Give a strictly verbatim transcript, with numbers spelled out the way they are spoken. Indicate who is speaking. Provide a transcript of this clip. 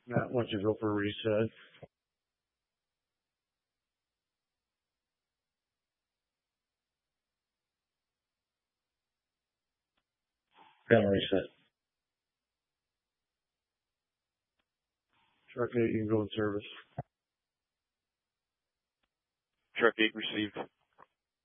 Speaker 1: Matt, why don't you go for a reset? Panel reset. Truck eight, you can go in service.
Speaker 2: Truck eight received.